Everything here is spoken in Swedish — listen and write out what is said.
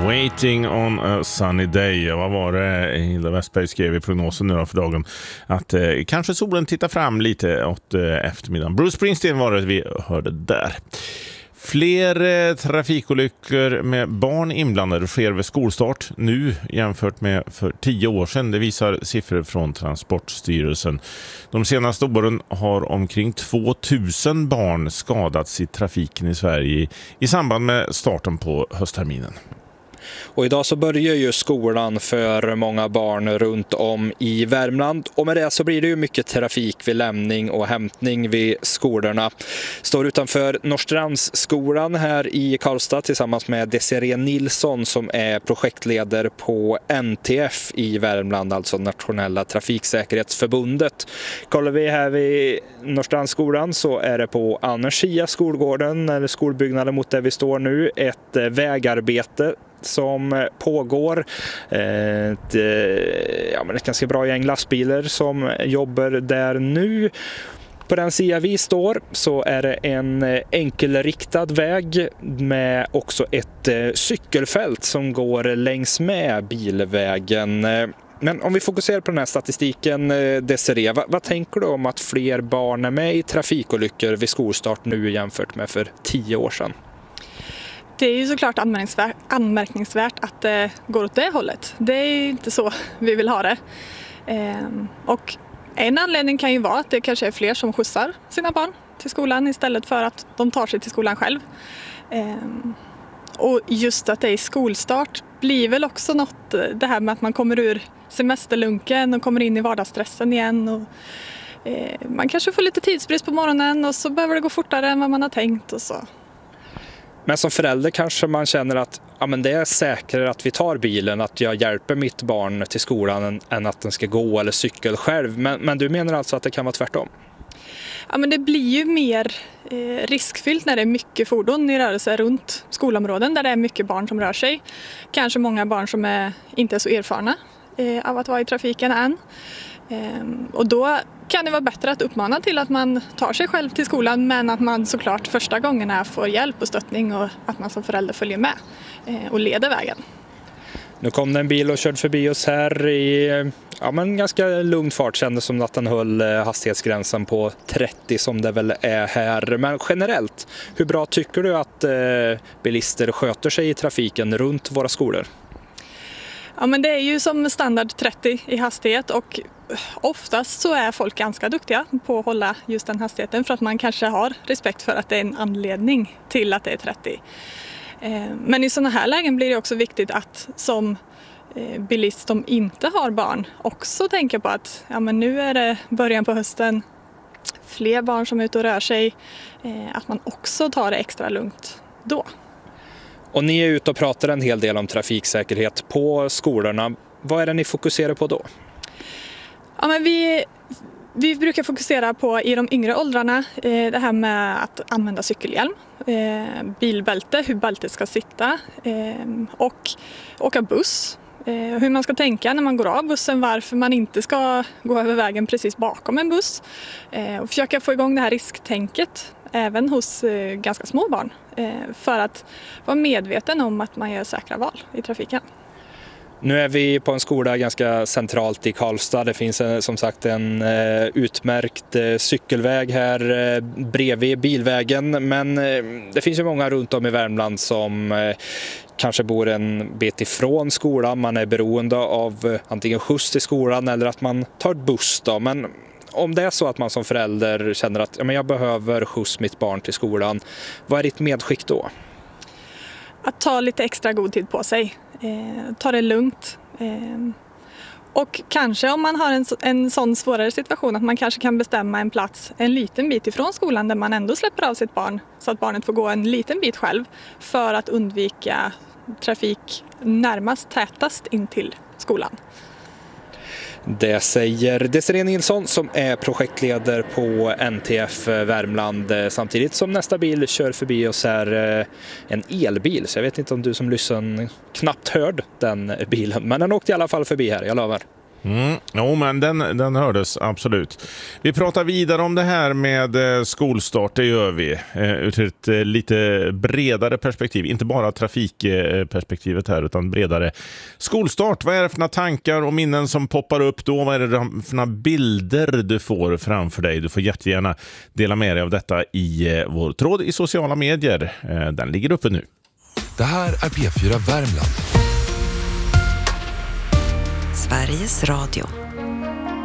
Waiting on a sunny day. Vad var det Hilda Westberg skrev i prognosen nu för dagen? Att kanske solen tittar fram lite åt eftermiddagen. Bruce Springsteen var det vi hörde där. Fler trafikolyckor med barn inblandade sker vid skolstart nu jämfört med för 10 år sedan. Det visar siffror från Transportstyrelsen. De senaste åren har omkring 2000 barn skadats i trafiken i Sverige i samband med starten på höstterminen. Och idag så börjar ju skolan för många barn runt om i Värmland. Och med det så blir det ju mycket trafik vid lämning och hämtning vid skolorna. Står utanför Norrstrandsskolan här i Karlstad tillsammans med Desiree Nilsson som är projektledare på NTF i Värmland, alltså Nationella trafiksäkerhetsförbundet. Kollar vi här vid Norrstrandsskolan så är det på Anarkia skolgården, eller skolbyggnaden mot där vi står nu, ett vägarbete som pågår. Ett ganska bra gäng lastbilar som jobbar där nu. På den sidan vi står så är det en enkelriktad väg med också ett cykelfält som går längs med bilvägen. Men om vi fokuserar på den här statistiken, Desiree, vad tänker du om att fler barn är med i trafikolyckor vid skolstart nu jämfört med för 10 år sedan? Det är ju såklart anmärkningsvärt att det går åt det hållet. Det är ju inte så vi vill ha det. Och en anledning kan ju vara att det kanske är fler som skjutsar sina barn till skolan istället för att de tar sig till skolan själv. Och just att det är skolstart blir väl också något, det här med att man kommer ur semesterlunken och kommer in i vardagsstressen igen. Och, man kanske får lite tidsbrist på morgonen och så behöver det gå fortare än vad man har tänkt och så. Men som förälder kanske man känner att det är säkrare att vi tar bilen, att jag hjälper mitt barn till skolan än att den ska gå eller cykla själv. Men du menar alltså att det kan vara tvärtom? Ja, men det blir ju mer riskfyllt när det är mycket fordon i rörelse runt skolområden där det är mycket barn som rör sig. Kanske många barn som inte är så erfarna av att vara i trafiken än. Och då kan det vara bättre att uppmana till att man tar sig själv till skolan, men att man såklart första gångerna får hjälp och stöttning och att man som förälder följer med och leder vägen. Nu kom det en bil och körde förbi oss här i ganska lugn fart, kändes som att den höll hastighetsgränsen på 30 som det väl är här. Men generellt, hur bra tycker du att bilister sköter sig i trafiken runt våra skolor? Ja, men det är ju som standard 30 i hastighet och oftast så är folk ganska duktiga på att hålla just den hastigheten för att man kanske har respekt för att det är en anledning till att det är 30. Men i sådana här lägen blir det också viktigt att som bilist som inte har barn också tänka på att nu är det början på hösten, fler barn som är ute och rör sig, att man också tar det extra lugnt då. Och ni är ute och pratar en hel del om trafiksäkerhet på skolorna. Vad är det ni fokuserar på då? Ja, men vi brukar fokusera på i de yngre åldrarna det här med att använda cykelhjälm, bilbälte, hur bältet ska sitta och åka buss. Hur man ska tänka när man går av bussen, varför man inte ska gå över vägen precis bakom en buss. Och försöka få igång det här risktänket även hos ganska små barn för att vara medveten om att man gör säkra val i trafiken. Nu är vi på en skola ganska centralt i Karlstad. Det finns som sagt en utmärkt cykelväg här bredvid bilvägen. Men det finns ju många runt om i Värmland som kanske bor en bit ifrån skolan. Man är beroende av antingen skjuts till skolan eller att man tar buss då. Men om det är så att man som förälder känner att jag behöver skjuts mitt barn till skolan, vad är ditt medskick då? Att ta lite extra god tid på sig. Ta det lugnt. Och kanske om man har en sån svårare situation att man kanske kan bestämma en plats en liten bit ifrån skolan där man ändå släpper av sitt barn så att barnet får gå en liten bit själv för att undvika trafik närmast tätast in till skolan. Det säger Desiree Nilsson som är projektledare på NTF Värmland, samtidigt som nästa bil kör förbi oss här, en elbil. Så jag vet inte om du som lyssnar knappt hörde den bilen, men den åkte i alla fall förbi här, jag lovar. Jo, men den hördes absolut. Vi pratar vidare om det här med skolstart, det gör vi. Ur ett lite bredare perspektiv. Inte bara trafikperspektivet här, utan bredare. Skolstart, vad är det för några tankar och minnen som poppar upp då? Vad är det för några bilder du får framför dig? Du får jättegärna dela med dig av detta i vår tråd i sociala medier. Den ligger uppe nu. Det här är P4 Värmland. Sveriges Radio.